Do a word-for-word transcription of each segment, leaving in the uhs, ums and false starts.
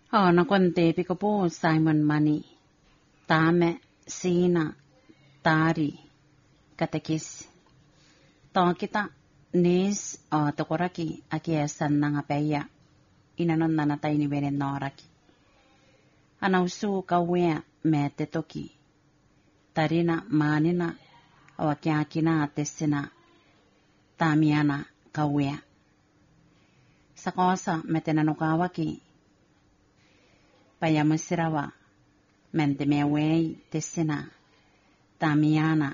O nakonte pikopo Simon Mani. Tame Sina Tari Katekis. To kita nis o tokoraki akiasan nga peya. Inanon na natay ni benen noraki. Anausu kawea me te toki. Tarina manina o akiakina tesina. Tamiana kawea. Sa kosa me tenanukawaki. Payamasirawa. Mente mewei tesina. Tamiana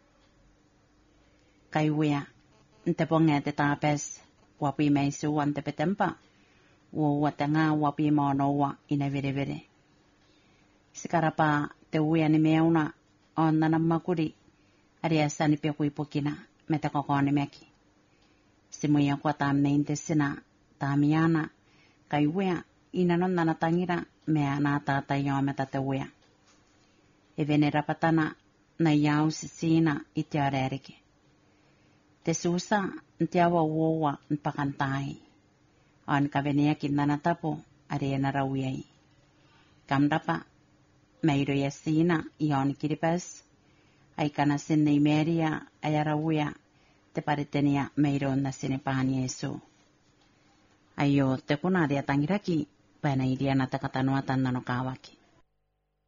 kaiwea. Nte ponge te tapes. Wapi meisu ante petempa. Wo watanga wapi monowa ina vere vere. Sikarapa te uia ni meuna on nanamakuri. Ariasa ni pekui pokina. Meta kokone meki. Simuia kwa tamne intesina. Tamiana kaiwea. Inanon nanatangira. Mea nata yo meta te uia. E venera patana na yau sisina itiarerike. Te susa ntiawa uowa npakantai. On kavenea kinana tapo arena rawiai. Kamdapa meiro yasina ion kiripes. Aikana sinne imeria ayarawia te paritenia meiro na sinipani Yesu. Ayo te kunaria tangiraki. Pana iria na takatanuatan nanokawaki.